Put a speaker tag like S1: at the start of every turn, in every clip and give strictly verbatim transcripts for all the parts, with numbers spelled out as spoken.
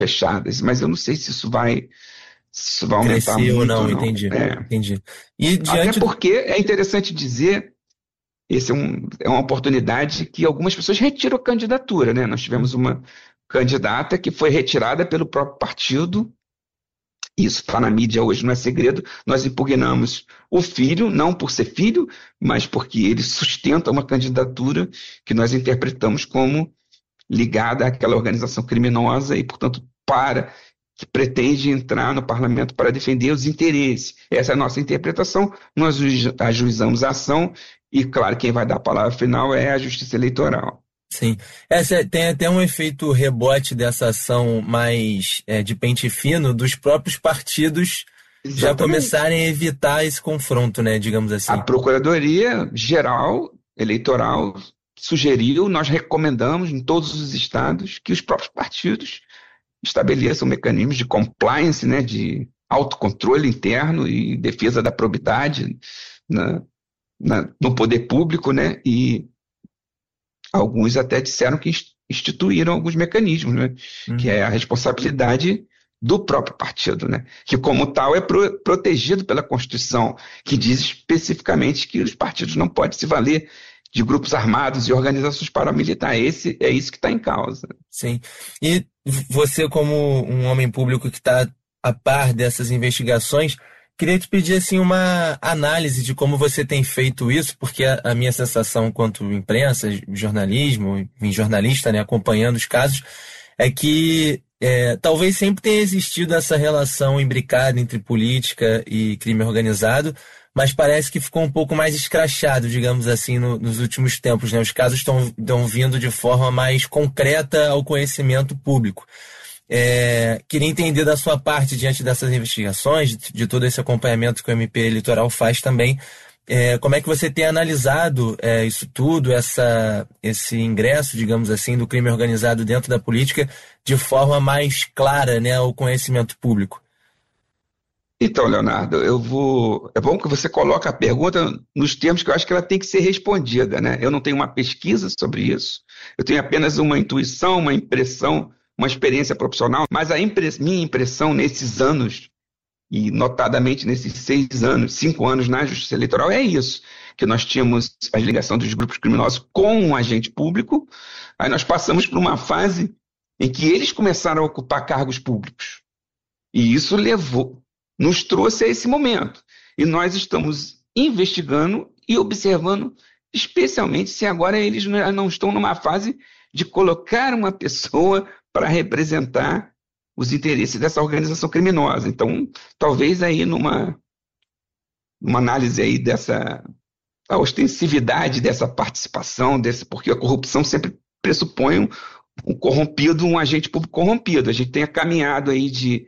S1: fechadas, mas eu não sei se isso vai, se isso vai aumentar
S2: Crescer ou
S1: muito ou
S2: não,
S1: não.
S2: entendi,
S1: É.
S2: entendi. E
S1: Até
S2: diante do...
S1: porque é interessante dizer, esse é, um, é uma oportunidade que algumas pessoas retiram a candidatura, né? Nós tivemos uma candidata que foi retirada pelo próprio partido. Isso está na mídia hoje, não é segredo. Nós impugnamos o filho, não por ser filho, mas porque ele sustenta uma candidatura que nós interpretamos como ligada àquela organização criminosa e, portanto, para que pretende entrar no parlamento para defender os interesses. Essa é a nossa interpretação. Nós ajuizamos a ação e, claro, quem vai dar a palavra final é a Justiça Eleitoral.
S2: Sim. Essa, tem até um efeito rebote dessa ação mais é, de pente fino dos próprios partidos já
S1: Exatamente.
S2: começarem a evitar esse confronto, né, digamos
S1: A
S2: assim.
S1: Procuradoria Geral Eleitoral sugeriu, nós recomendamos em todos os estados que os próprios partidos estabeleçam mecanismos de compliance, né, de autocontrole interno e defesa da probidade na, na, no poder público, né, e alguns até disseram que instituíram alguns mecanismos, né, que
S2: Uhum.
S1: é a responsabilidade do próprio partido, né, que como tal é pro, protegido pela Constituição, que diz especificamente que os partidos não podem se valer de grupos armados e organizações paramilitares. Esse, é isso que está em causa.
S2: Sim. E você, como um homem público que está a par dessas investigações, queria te pedir assim uma análise de como você tem feito isso, porque a, a minha sensação quanto imprensa, jornalismo, enfim, jornalista, né, acompanhando os casos, é que é, talvez sempre tenha existido essa relação imbricada entre política e crime organizado, mas parece que ficou um pouco mais escrachado, digamos assim, no, nos últimos tempos, né? Os casos estão vindo de forma mais concreta ao conhecimento público. É, queria entender da sua parte, diante dessas investigações, de, de todo esse acompanhamento que o M P Eleitoral faz também, é, como é que você tem analisado é, isso tudo, essa, esse ingresso, digamos assim, do crime organizado dentro da política de forma mais clara, né, ao conhecimento público?
S1: Então, Leonardo, eu vou. É bom que você coloque a pergunta nos termos que eu acho que ela tem que ser respondida, né? Eu não tenho uma pesquisa sobre isso, eu tenho apenas uma intuição, uma impressão, uma experiência profissional, mas a impre- minha impressão nesses anos, e notadamente nesses seis anos, cinco anos na Justiça Eleitoral, é isso: que nós tínhamos a ligação dos grupos criminosos com um agente público, aí nós passamos por uma fase em que eles começaram a ocupar cargos públicos. E isso levou, nos trouxe a esse momento. E nós estamos investigando e observando, especialmente se agora eles não estão numa fase de colocar uma pessoa para representar os interesses dessa organização criminosa. Então, talvez aí numa, numa análise aí dessa a ostensividade dessa participação, desse, porque a corrupção sempre pressupõe um, um corrompido, um agente público corrompido. A gente tem caminhado aí de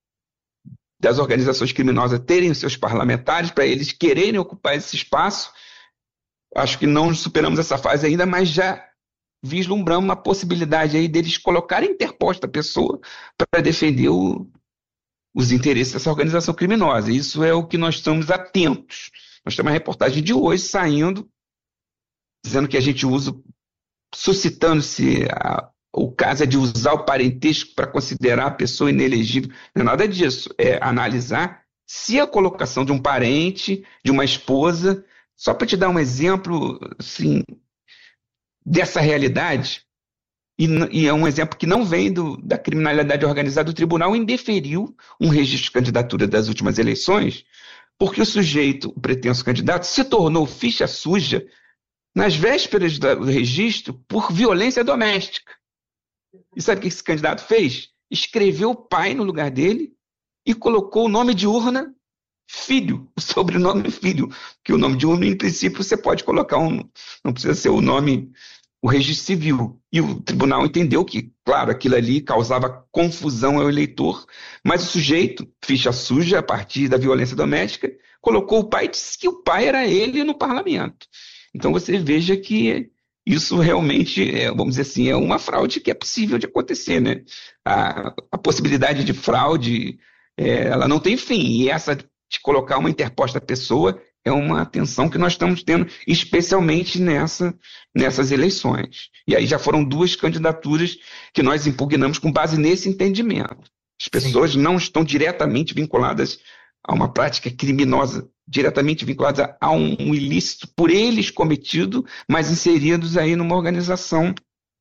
S1: das organizações criminosas terem os seus parlamentares, para eles quererem ocupar esse espaço. Acho que não superamos essa fase ainda, mas já vislumbramos uma possibilidade aí deles colocarem interposta a pessoa para defender o, os interesses dessa organização criminosa. Isso é o que nós estamos atentos. Nós temos uma reportagem de hoje saindo, dizendo que a gente usa, suscitando-se a o caso é de usar o parentesco para considerar a pessoa inelegível. Não é nada disso. É analisar se a colocação de um parente, de uma esposa, só para te dar um exemplo assim, dessa realidade, e, e é um exemplo que não vem do, da criminalidade organizada, o tribunal indeferiu um registro de candidatura das últimas eleições, porque o sujeito, o pretenso candidato, se tornou ficha suja nas vésperas do registro por violência doméstica. E sabe o que esse candidato fez? Escreveu o pai no lugar dele e colocou o nome de urna filho, o sobrenome filho, que o nome de urna, em princípio, você pode colocar um, não precisa ser o nome, o registro civil. E o tribunal entendeu que, claro, aquilo ali causava confusão ao eleitor, mas o sujeito, ficha suja a partir da violência doméstica, colocou o pai e disse que o pai era ele no parlamento. Então você veja que isso realmente, é, vamos dizer assim, é uma fraude que é possível de acontecer, né? A, a possibilidade de fraude, é, ela não tem fim. E essa de colocar uma interposta pessoa é uma tensão que nós estamos tendo, especialmente nessa, nessas eleições. E aí já foram duas candidaturas que nós impugnamos com base nesse entendimento. As
S2: Sim.
S1: pessoas não estão diretamente vinculadas a uma prática criminosa, diretamente vinculadas a um, um ilícito por eles cometido, mas inseridos aí numa organização.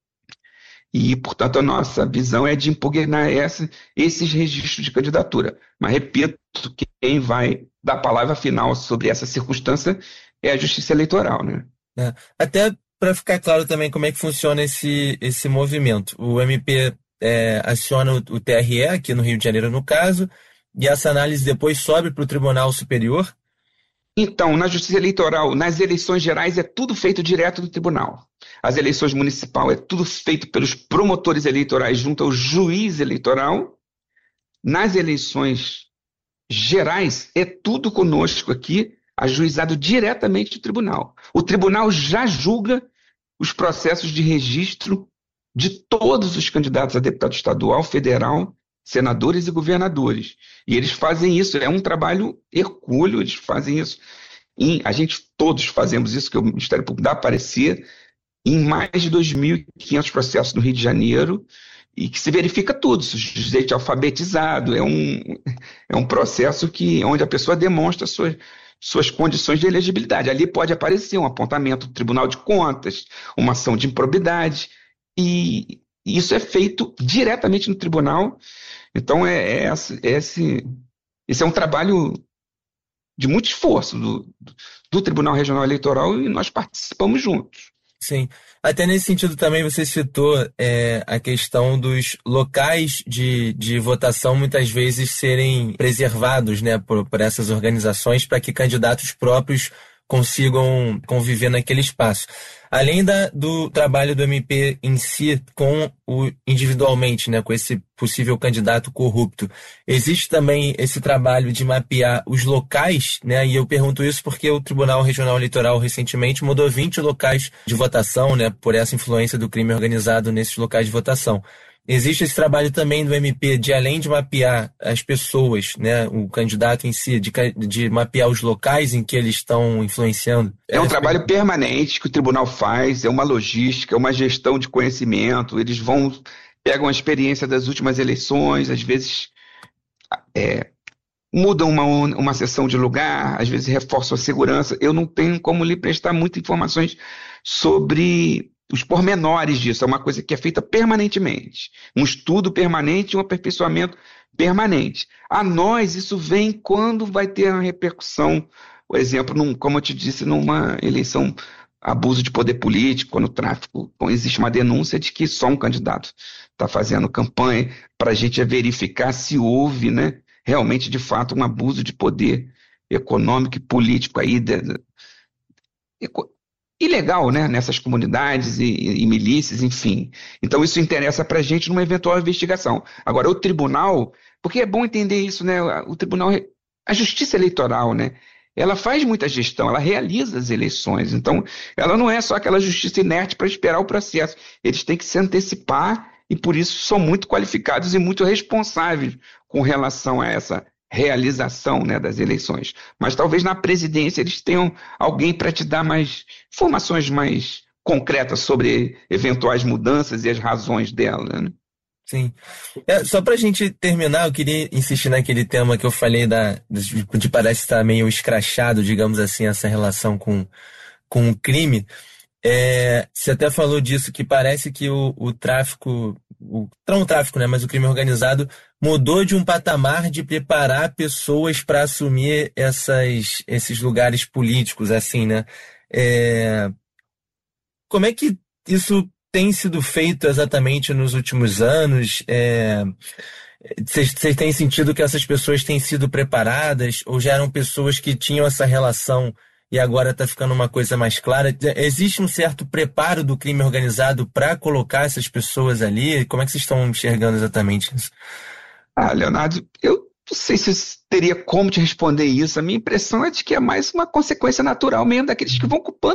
S1: E, portanto, a nossa visão é de impugnar essa, esses registros de candidatura. Mas, repito, quem vai dar a palavra final sobre essa circunstância é a Justiça Eleitoral, né?
S2: É. Até para ficar claro também como é que funciona esse, esse movimento. O M P é, aciona o, o T R E, aqui no Rio de Janeiro, no caso, e essa análise depois sobe para o Tribunal Superior.
S1: Então, na Justiça Eleitoral, nas eleições gerais, é tudo feito direto do tribunal. As eleições municipais é tudo feito pelos promotores eleitorais junto ao juiz eleitoral. Nas eleições gerais, é tudo conosco aqui, ajuizado diretamente do tribunal. O tribunal já julga os processos de registro de todos os candidatos a deputado estadual, federal, senadores e governadores. E eles fazem isso, é um trabalho hercúleo, eles fazem isso. Em, a gente todos fazemos isso, que o Ministério Público dá a parecer, em mais de dois mil e quinhentos processos no Rio de Janeiro, e que se verifica tudo, sujeito alfabetizado, é um, é um processo que, onde a pessoa demonstra suas, suas condições de elegibilidade. Ali pode aparecer um apontamento do Tribunal de Contas, uma ação de improbidade, e isso é feito diretamente no tribunal. Então, é, é, é esse, esse é um trabalho de muito esforço do, do Tribunal Regional Eleitoral e nós participamos juntos.
S2: Sim. Até nesse sentido também você citou é, a questão dos locais de, de votação muitas vezes serem preservados, né, por, por essas organizações para que candidatos próprios consigam conviver naquele espaço. Além da, do trabalho do M P em si com o individualmente, né, com esse possível candidato corrupto, existe também esse trabalho de mapear os locais, né, e eu pergunto isso porque o Tribunal Regional Eleitoral recentemente mudou vinte locais de votação, né, por essa influência do crime organizado nesses locais de votação. Existe esse trabalho também do M P de, além de mapear as pessoas, né, o candidato em si, de, de mapear os locais em que eles estão influenciando?
S1: É um trabalho permanente que o tribunal faz, é uma logística, é uma gestão de conhecimento. Eles vão, pegam a experiência das últimas eleições, às vezes é, mudam uma, uma sessão de lugar, às vezes reforçam a segurança. Eu não tenho como lhe prestar muitas informações sobre os pormenores disso, é uma coisa que é feita permanentemente. Um estudo permanente e um aperfeiçoamento permanente. A nós, isso vem quando vai ter uma repercussão, por exemplo, num, como eu te disse, numa eleição, abuso de poder político, quando o tráfico, existe uma denúncia de que só um candidato está fazendo campanha, para a gente verificar se houve, né, realmente, de fato, um abuso de poder econômico e político aí, de, de, ilegal, né, nessas comunidades e, e milícias, enfim. Então isso interessa para a gente numa eventual investigação. Agora, o tribunal, porque é bom entender isso, né, o tribunal, a justiça eleitoral, né, ela faz muita gestão, ela realiza as eleições, então ela não é só aquela justiça inerte para esperar o processo, eles têm que se antecipar e por isso são muito qualificados e muito responsáveis com relação a essa realização, né, das eleições. Mas talvez na presidência eles tenham alguém para te dar mais informações mais concretas sobre eventuais mudanças e as razões dela, né?
S2: Sim. É, só para a gente terminar, eu queria insistir naquele tema que eu falei da, de, de parece estar meio escrachado, digamos assim, essa relação com, com o crime. É, você até falou disso, que parece que o, o tráfico, o, não o tráfico, né, mas o crime organizado mudou de um patamar de preparar pessoas para assumir essas, esses lugares políticos, assim, né? É, como é que isso tem sido feito exatamente nos últimos anos? Vocês é, têm sentido que essas pessoas têm sido preparadas ou já eram pessoas que tinham essa relação e agora está ficando uma coisa mais clara? Existe um certo preparo do crime organizado para colocar essas pessoas ali? Como é que vocês estão enxergando exatamente isso?
S1: Ah, Leonardo, eu não sei se eu teria como te responder isso. A minha impressão é de que é mais uma consequência natural mesmo daqueles que vão ocupando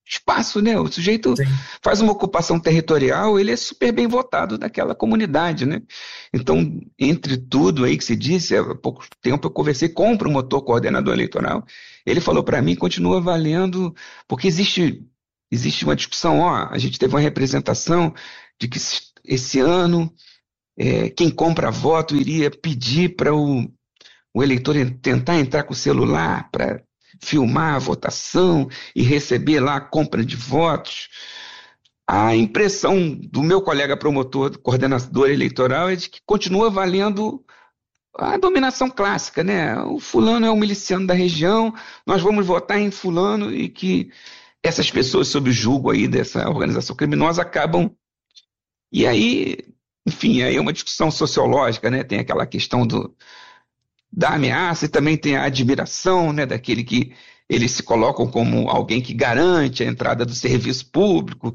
S1: espaço, né? O sujeito
S2: Sim,
S1: faz uma ocupação territorial, ele é super bem votado daquela comunidade, né? Então, entre tudo aí que se disse, há pouco tempo eu conversei com o promotor coordenador eleitoral, ele falou para mim, continua valendo, porque existe, existe uma discussão, ó, a gente teve uma representação de que esse ano é, quem compra voto iria pedir para o, o eleitor tentar entrar com o celular para filmar a votação e receber lá a compra de votos. A impressão do meu colega promotor, coordenador eleitoral, é de que continua valendo a dominação clássica, né? O fulano é o miliciano da região, nós vamos votar em fulano e que essas pessoas sob o julgo aí dessa organização criminosa acabam. E aí, enfim, aí é uma discussão sociológica, né? Tem aquela questão do, da ameaça e também tem a admiração, né, daquele que eles se colocam como alguém que garante a entrada do serviço público.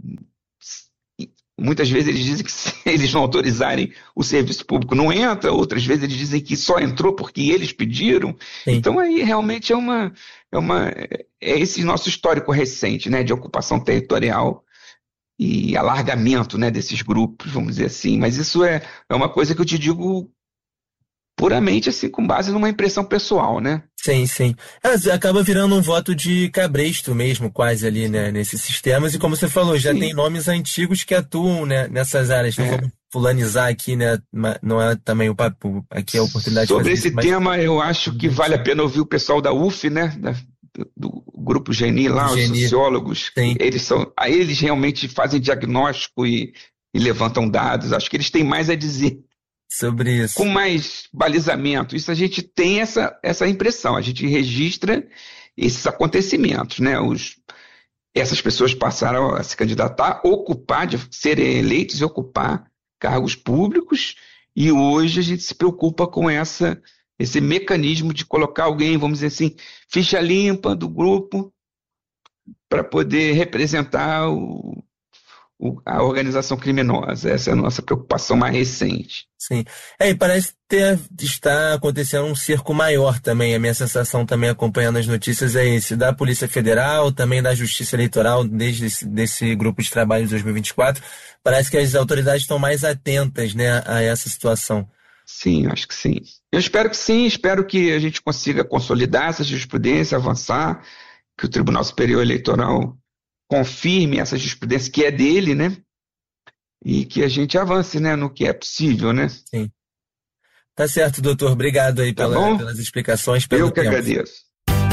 S1: Muitas vezes eles dizem que se eles não autorizarem o serviço público não entra, outras vezes eles dizem que só entrou porque eles pediram.
S2: sim.
S1: Então aí realmente é uma, é uma é esse nosso histórico recente, né, de ocupação territorial e alargamento, né, desses grupos, vamos dizer assim. Mas isso é, é uma coisa que eu te digo puramente assim com base numa impressão pessoal, né?
S2: Sim, sim. É, acaba virando um voto de cabresto mesmo, quase ali, né, nesses sistemas. E como você falou, já tem
S1: Sim,
S2: nomes antigos que atuam, né, nessas áreas. Não
S1: é.
S2: vamos fulanizar aqui, né? ma- Não é também o papo, aqui é a oportunidade de
S1: Sobre
S2: fazer isso,
S1: esse
S2: mas
S1: tema, eu acho que vale a pena ouvir o pessoal da U F, né? Da- do, do grupo Geni
S2: do
S1: lá, os
S2: Geni,
S1: sociólogos, que
S2: sim,
S1: eles são, aí eles realmente fazem diagnóstico e, e levantam dados. Acho que eles têm mais a dizer,
S2: sobre
S1: com
S2: isso.
S1: mais balizamento. Isso a gente tem essa, essa impressão, a gente registra esses acontecimentos, né? Os, essas pessoas passaram a se candidatar, ocupar, de serem eleitos e ocupar cargos públicos, e hoje a gente se preocupa com essa, esse mecanismo de colocar alguém, vamos dizer assim, ficha limpa do grupo, para poder representar o, o, a organização criminosa. Essa é a nossa preocupação mais recente.
S2: Sim. É, e parece ter, estar acontecendo um cerco maior também. A minha sensação também acompanhando as notícias é esse, da Polícia Federal, também da Justiça Eleitoral, desde esse, desse grupo de trabalho de dois mil e vinte e quatro. Parece que as autoridades estão mais atentas, né, a essa situação.
S1: Sim, acho que sim. Eu espero que sim, espero que a gente consiga consolidar essa jurisprudência, avançar, que o Tribunal Superior Eleitoral confirme essa jurisprudência que é dele, né? E que a gente avance, né, no que é possível, né?
S2: Sim. Tá certo, doutor. Obrigado aí
S1: Tá
S2: pela,
S1: bom?
S2: pelas explicações, pelo
S1: Eu que
S2: tempo.
S1: agradeço.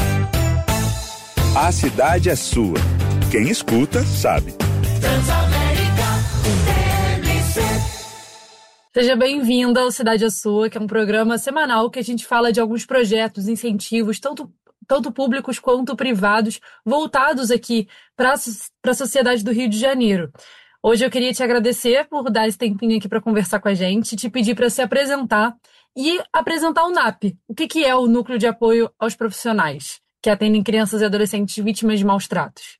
S3: A cidade é sua. Quem escuta, sabe.
S4: Seja bem-vinda ao Cidade é Sua, que é um programa semanal que a gente fala de alguns projetos, incentivos, tanto, tanto públicos quanto privados, voltados aqui para a sociedade do Rio de Janeiro. Hoje eu queria te agradecer por dar esse tempinho aqui para conversar com a gente, te pedir para se apresentar e apresentar o NAP. O que, que é o Núcleo de Apoio aos Profissionais, que atendem crianças e adolescentes vítimas de maus tratos?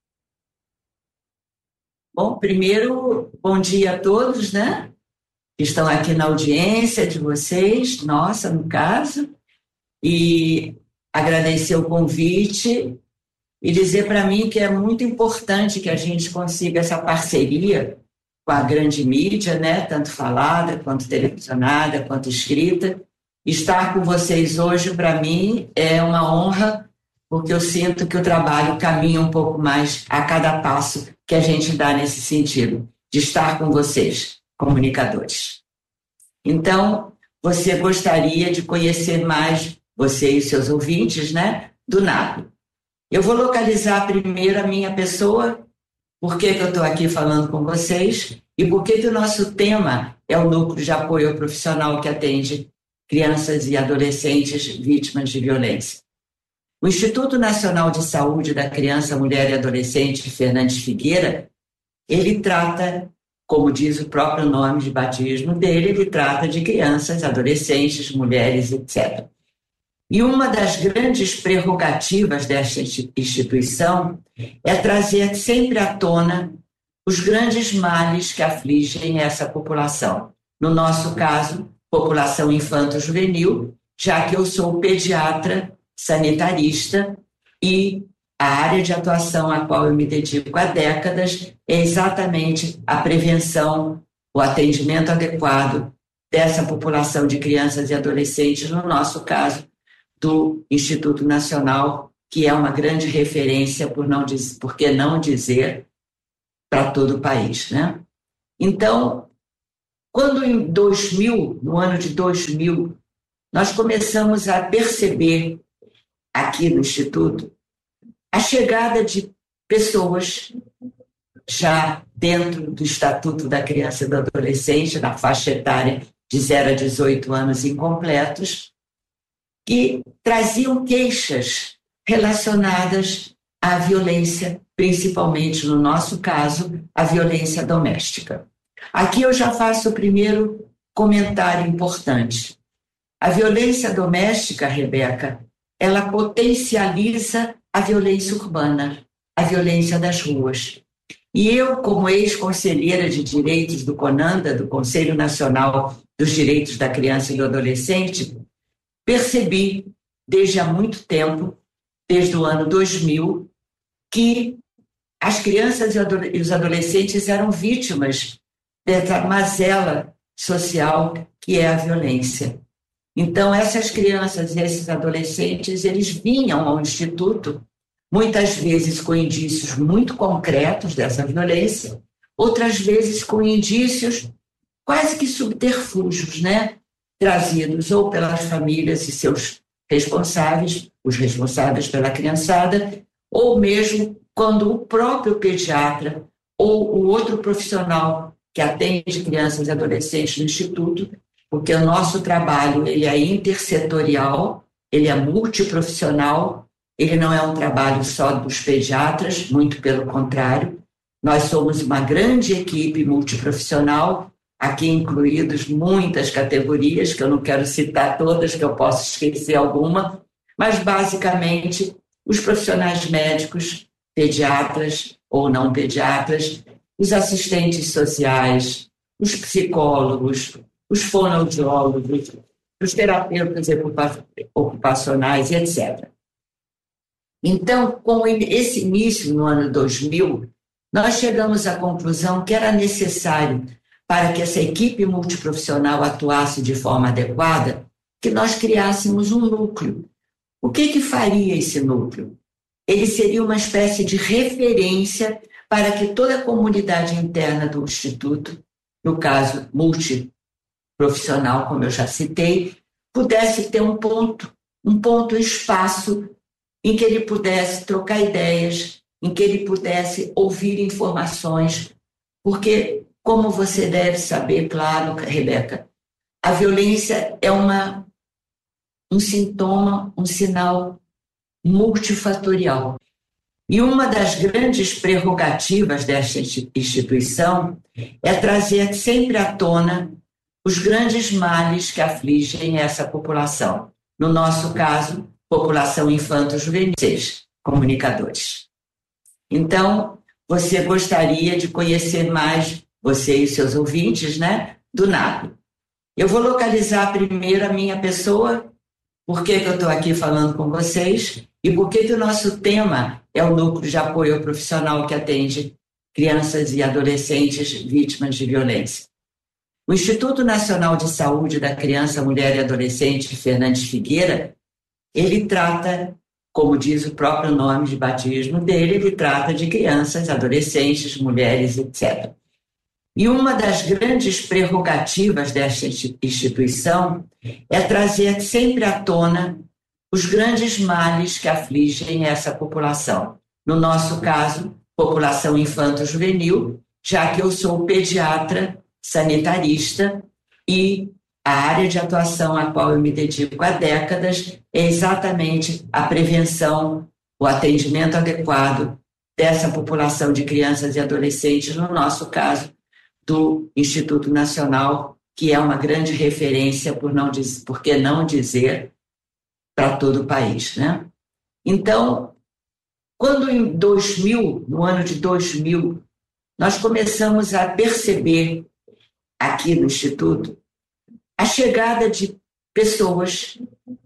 S5: Bom, primeiro, bom dia a todos, né? Que estão aqui na audiência de vocês, nossa, no caso, e agradecer o convite e dizer para mim que é muito importante que a gente consiga essa parceria com a grande mídia, né? Tanto falada, quanto televisionada, quanto escrita. Estar com vocês hoje, para mim, é uma honra, porque eu sinto que o trabalho caminha um pouco mais a cada passo que a gente dá nesse sentido, de estar com vocês, comunicadores. Então, você gostaria de conhecer mais, você e seus ouvintes, né, do NAP. Eu vou localizar primeiro a minha pessoa, por que que eu estou aqui falando com vocês e por que que o nosso tema é o Núcleo de Apoio ao Profissional que atende crianças e adolescentes vítimas de violência. O Instituto Nacional de Saúde da Criança, Mulher e Adolescente, Fernandes Figueira, ele trata, como diz o próprio nome de batismo dele, ele trata de crianças, adolescentes, mulheres, etcétera. E uma das grandes prerrogativas desta instituição é trazer sempre à tona os grandes males que afligem essa população. No nosso caso, população infanto-juvenil, já que eu sou pediatra, sanitarista e a área de atuação a qual eu me dedico há décadas é exatamente a prevenção, o atendimento adequado dessa população de crianças e adolescentes, no nosso caso, do Instituto Nacional, que é uma grande referência, por, não, por que não dizer, para todo o país, né? Então, quando em dois mil, no ano de dois mil, nós começamos a perceber aqui no Instituto a chegada de pessoas já dentro do Estatuto da Criança e do Adolescente, na faixa etária de zero a dezoito anos incompletos, que traziam queixas relacionadas à violência, principalmente, no nosso caso, a violência doméstica. Aqui eu já faço o primeiro comentário importante. A violência doméstica, Rebeca, ela potencializa a violência urbana, a violência das ruas. E eu, como ex-conselheira de direitos do CONANDA, do Conselho Nacional dos Direitos da Criança e do Adolescente, percebi, desde há muito tempo, desde o ano dois mil, que as crianças e os adolescentes eram vítimas dessa mazela social que é a violência. Então, essas crianças e esses adolescentes, eles vinham ao Instituto, muitas vezes com indícios muito concretos dessa violência, outras vezes com indícios quase que subterfúgios, né? Trazidos ou pelas famílias e seus responsáveis, os responsáveis pela criançada, ou mesmo quando o próprio pediatra ou o outro profissional que atende crianças e adolescentes no Instituto, porque o nosso trabalho ele é intersetorial, ele é multiprofissional, ele não é um trabalho só dos pediatras, muito pelo contrário. Nós somos uma grande equipe multiprofissional, aqui incluídos muitas categorias, que eu não quero citar todas, que eu posso esquecer alguma, mas basicamente os profissionais médicos, pediatras ou não pediatras, os assistentes sociais, os psicólogos, os fonoaudiólogos, os terapeutas ocupacionais, etcétera. Então, com esse início no ano dois mil, nós chegamos à conclusão que era necessário, para que essa equipe multiprofissional atuasse de forma adequada, que nós criássemos um núcleo. O que que faria esse núcleo? Ele seria uma espécie de referência para que toda a comunidade interna do Instituto, no caso multiprofissional, como eu já citei, pudesse ter um ponto, um ponto, um espaço em que ele pudesse trocar ideias, em que ele pudesse ouvir informações, porque, como você deve saber, claro, Rebeca, a violência é uma, um sintoma, um sinal multifatorial. E uma das grandes prerrogativas desta instituição é trazer sempre à tona os grandes males que afligem essa população. No nosso caso, população infanto-juvenil, comunicadores. Então, você gostaria de conhecer mais, você e seus ouvintes, né, do N A B. Eu vou localizar primeiro a minha pessoa, por que que eu estou aqui falando com vocês e por que que o nosso tema é o Núcleo de Apoio Profissional que atende crianças e adolescentes vítimas de violência. O Instituto Nacional de Saúde da Criança, Mulher e Adolescente, Fernandes Figueira, ele trata, como diz o próprio nome de batismo dele, ele trata de crianças, adolescentes, mulheres, etcétera. E uma das grandes prerrogativas desta instituição é trazer sempre à tona os grandes males que afligem essa população. No nosso caso, população infanto-juvenil, já que eu sou pediatra, sanitarista e a área de atuação a qual eu me dedico há décadas é exatamente a prevenção, o atendimento adequado dessa população de crianças e adolescentes, no nosso caso, do Instituto Nacional, que é uma grande referência, por, não, por que não dizer, para todo o país, né? Então, quando em dois mil, no ano de dois mil, nós começamos a perceber aqui no Instituto a chegada de pessoas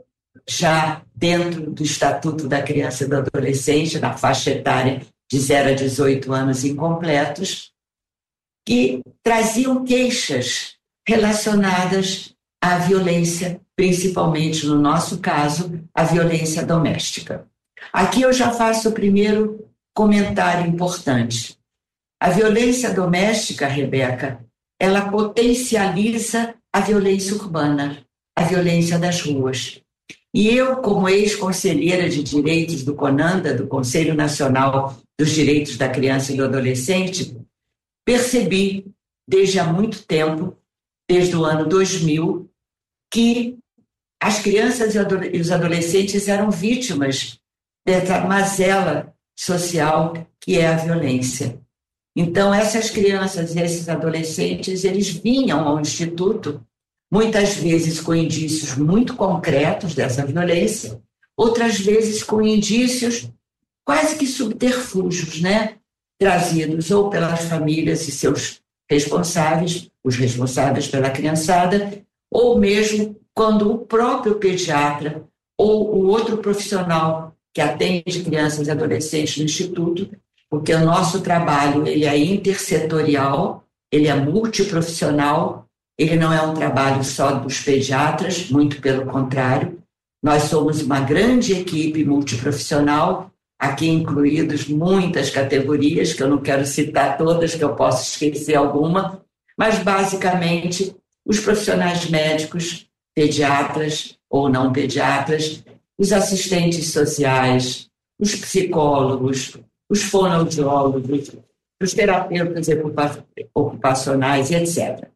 S5: já dentro do Estatuto da Criança e do Adolescente, na faixa etária de zero a dezoito anos incompletos, que traziam queixas relacionadas à violência, principalmente, no nosso caso, a violência doméstica. Aqui eu já faço o primeiro comentário importante. A violência doméstica, Rebeca, ela potencializa a violência urbana, a violência das ruas. E eu, como ex-conselheira de direitos do CONANDA, do Conselho Nacional dos Direitos da Criança e do Adolescente, percebi, desde há muito tempo, desde o ano dois mil, que as crianças e os adolescentes eram vítimas dessa mazela social que é a violência. Então, essas crianças e esses adolescentes, eles vinham ao Instituto, muitas vezes com indícios muito concretos dessa violência, outras vezes com indícios quase que subterfúgios, né? Trazidos ou pelas famílias e seus responsáveis, os responsáveis pela criançada, ou mesmo quando o próprio pediatra ou o outro profissional que atende crianças e adolescentes no Instituto, porque o nosso trabalho ele é intersetorial, ele é multiprofissional, ele não é um trabalho só dos pediatras, muito pelo contrário. Nós somos uma grande equipe multiprofissional, aqui incluídos muitas categorias, que eu não quero citar todas, que eu posso esquecer alguma, mas basicamente os profissionais médicos, pediatras ou não pediatras, os assistentes sociais, os psicólogos, os fonoaudiólogos, os terapeutas ocupacionais, etcétera.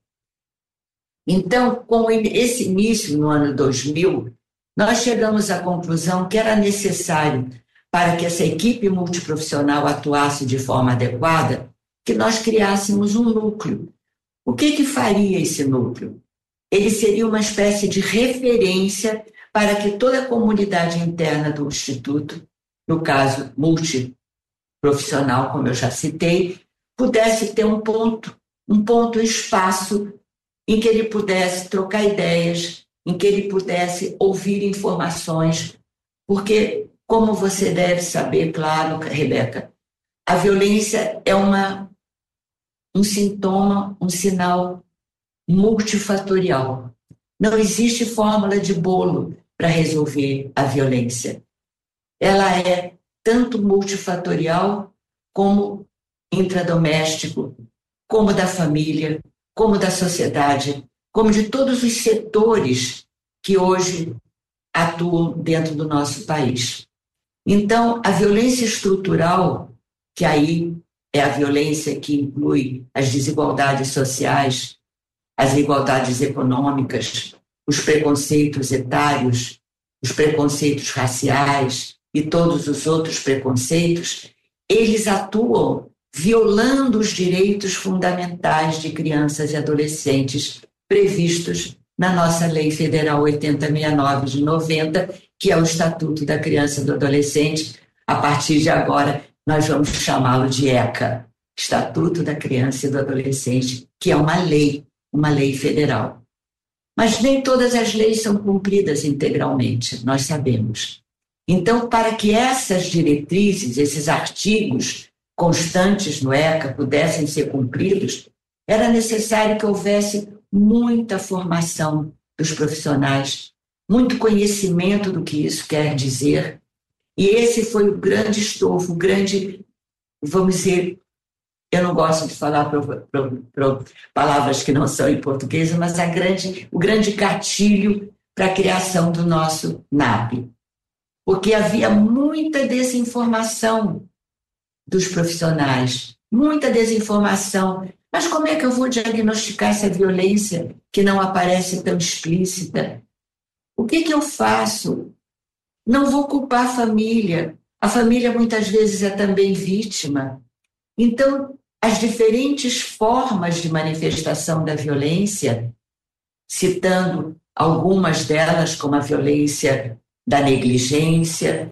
S5: Então, com esse início no ano dois mil, nós chegamos à conclusão que era necessário, para que essa equipe multiprofissional atuasse de forma adequada, que nós criássemos um núcleo. O que que faria esse núcleo? Ele seria uma espécie de referência para que toda a comunidade interna do Instituto, no caso multiprofissional, como eu já citei, pudesse ter um ponto, um ponto, um espaço em que ele pudesse trocar ideias, em que ele pudesse ouvir informações, porque, como você deve saber, claro, Rebeca, a violência é uma, um sintoma, um sinal multifatorial. Não existe fórmula de bolo para resolver a violência. Ela é tanto multifatorial como intradoméstico, como da família, como da sociedade, como de todos os setores que hoje atuam dentro do nosso país. Então, a violência estrutural, que aí é a violência que inclui as desigualdades sociais, as desigualdades econômicas, os preconceitos etários, os preconceitos raciais e todos os outros preconceitos, eles atuam violando os direitos fundamentais de crianças e adolescentes previstos na nossa Lei Federal oitenta e sessenta e nove de noventa, que é o Estatuto da Criança e do Adolescente. A partir de agora, nós vamos chamá-lo de ECA, Estatuto da Criança e do Adolescente, que é uma lei, uma lei federal. Mas nem todas as leis são cumpridas integralmente, nós sabemos. Então, para que essas diretrizes, esses artigos constantes no ECA pudessem ser cumpridos, era necessário que houvesse muita formação dos profissionais, muito conhecimento do que isso quer dizer. E esse foi o grande estofo, o grande, vamos dizer, eu não gosto de falar pro, pro, pro, palavras que não são em português, mas a grande, o grande gatilho para a criação do nosso N A P. Porque havia muita desinformação dos profissionais, muita desinformação. Mas como é que eu vou diagnosticar essa violência que não aparece tão explícita? O que que eu faço? Não vou culpar a família. A família muitas vezes é também vítima. Então, as diferentes formas de manifestação da violência, citando algumas delas como a violência da negligência,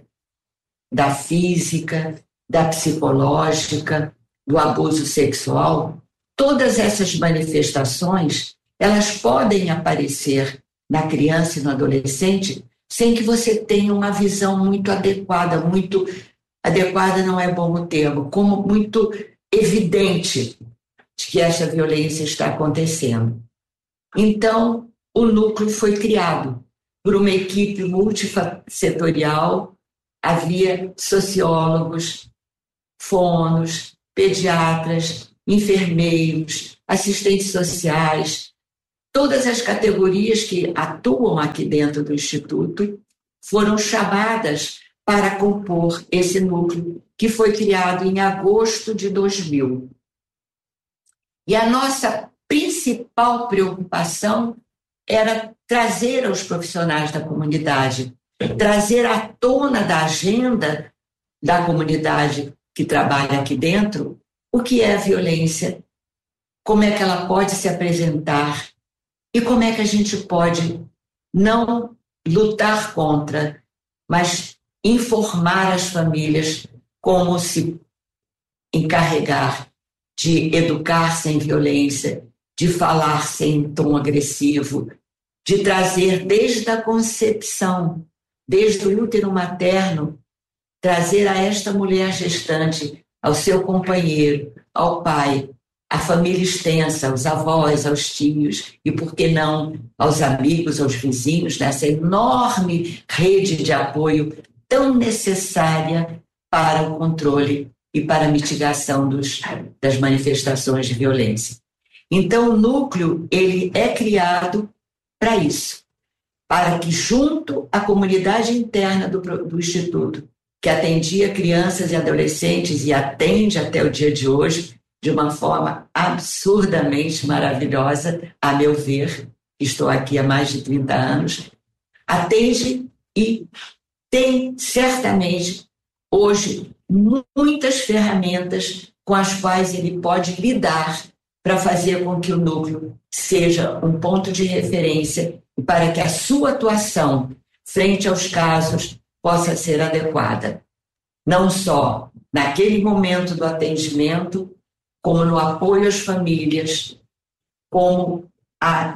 S5: da física, da psicológica, do abuso sexual, todas essas manifestações, elas podem aparecer na criança e no adolescente sem que você tenha uma visão muito adequada, muito adequada não é bom o termo, como muito evidente de que essa violência está acontecendo. Então, o núcleo foi criado por uma equipe multissetorial, havia sociólogos, fonos, pediatras, enfermeiros, assistentes sociais, todas as categorias que atuam aqui dentro do Instituto foram chamadas para compor esse núcleo, que foi criado em agosto de dois mil. E a nossa principal preocupação era trazer aos profissionais da comunidade, trazer à tona da agenda da comunidade que trabalha aqui dentro o que é a violência, como é que ela pode se apresentar e como é que a gente pode não lutar contra, mas informar as famílias como se encarregar de educar sem violência, de falar sem tom agressivo, de trazer desde a concepção, desde o útero materno, trazer a esta mulher gestante, ao seu companheiro, ao pai, à família extensa, aos avós, aos tios e, por que não, aos amigos, aos vizinhos, nessa enorme rede de apoio tão necessária para o controle e para a mitigação dos, das manifestações de violência. Então, o núcleo ele é criado para isso, para que, junto à comunidade interna do, do Instituto, que atendia crianças e adolescentes e atende até o dia de hoje, de uma forma absurdamente maravilhosa, a meu ver, estou aqui há mais de trinta anos, atende e tem, certamente, hoje, muitas ferramentas com as quais ele pode lidar para fazer com que o núcleo seja um ponto de referência e para que a sua atuação frente aos casos possa ser adequada. Não só naquele momento do atendimento, como no apoio às famílias, como a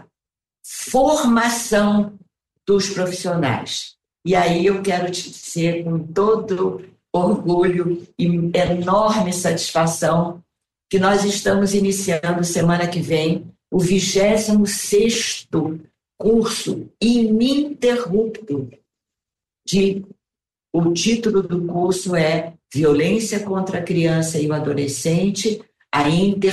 S5: formação dos profissionais. E aí eu quero te dizer com todo orgulho e enorme satisfação que nós estamos iniciando semana que vem o vigésimo sexto curso ininterrupto de o título do curso é Violência contra a Criança e o Adolescente, a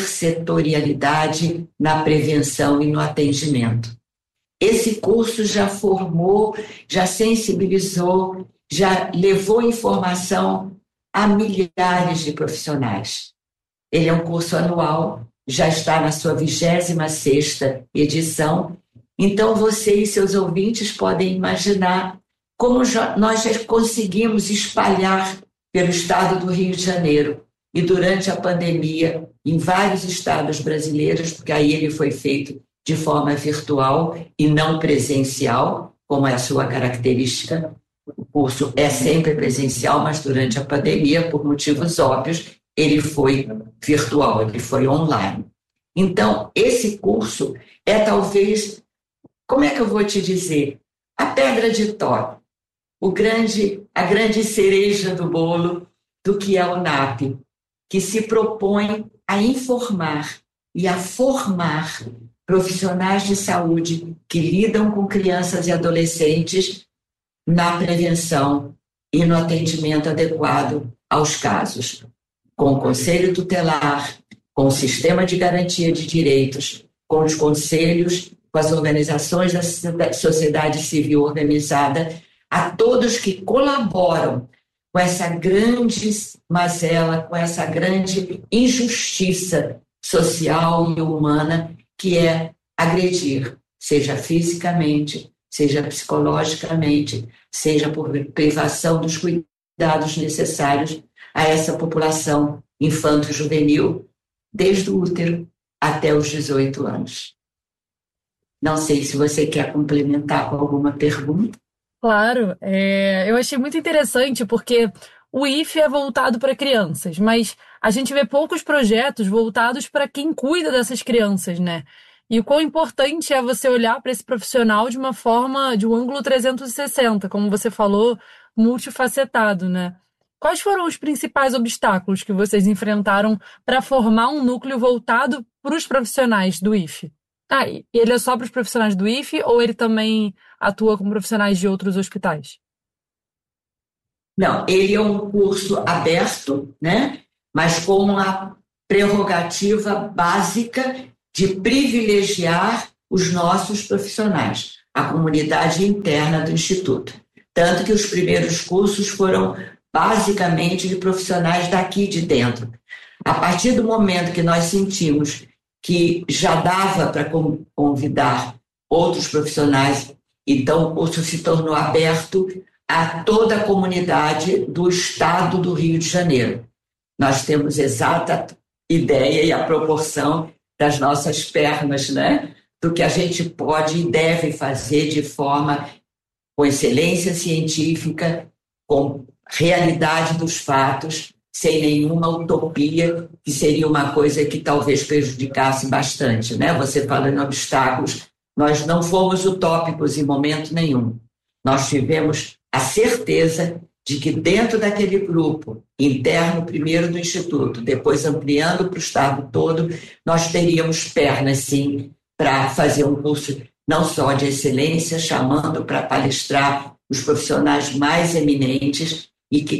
S5: intersetorialidade na prevenção e no atendimento. Esse curso já formou, já sensibilizou, já levou informação a milhares de profissionais. Ele é um curso anual, já está na sua vigésima sexta edição. Então, você e seus ouvintes podem imaginar como já, nós já conseguimos espalhar pelo estado do Rio de Janeiro e durante a pandemia em vários estados brasileiros, porque aí ele foi feito de forma virtual e não presencial, como é a sua característica. O curso é sempre presencial, mas durante a pandemia, por motivos óbvios, ele foi virtual, ele foi online. Então, esse curso é talvez, como é que eu vou te dizer, a pedra de toque, o grande, a grande cereja do bolo do que é o N A P, que se propõe a informar e a formar profissionais de saúde que lidam com crianças e adolescentes na prevenção e no atendimento adequado aos casos, com o Conselho Tutelar, com o Sistema de Garantia de Direitos, com os conselhos, com as organizações da sociedade civil organizada, a todos que colaboram com essa grande mazela, com essa grande injustiça social e humana que é agredir, seja fisicamente, seja psicologicamente, seja por privação dos cuidados necessários a essa população infanto-juvenil, desde o útero até os dezoito anos. Não sei se você quer complementar com alguma pergunta.
S4: Claro, é, eu achei muito interessante porque o I F E é voltado para crianças, mas a gente vê poucos projetos voltados para quem cuida dessas crianças, né? e o quão importante é você olhar para esse profissional de uma forma, de um ângulo trezentos e sessenta, como você falou, multifacetado, né? Quais foram os principais obstáculos que vocês enfrentaram para formar um núcleo voltado para os profissionais do I F E? Ah, e ele é só para os profissionais do I F E ou ele também atua com profissionais de outros hospitais?
S5: Não, ele é um curso aberto, né? Mas com uma prerrogativa básica de privilegiar os nossos profissionais, a comunidade interna do Instituto. Tanto que os primeiros cursos foram basicamente de profissionais daqui de dentro. A partir do momento que nós sentimos que já dava para convidar outros profissionais, então o curso se tornou aberto a toda a comunidade do estado do Rio de Janeiro. Nós temos exata ideia e a proporção das nossas pernas, né? Do que a gente pode e deve fazer de forma com excelência científica, com realidade dos fatos, sem nenhuma utopia, que seria uma coisa que talvez prejudicasse bastante, né? Você falando em obstáculos, nós não fomos utópicos em momento nenhum. Nós tivemos a certeza de que dentro daquele grupo interno, primeiro do Instituto, depois ampliando para o estado todo, nós teríamos pernas, sim, para fazer um curso não só de excelência, chamando para palestrar os profissionais mais eminentes e que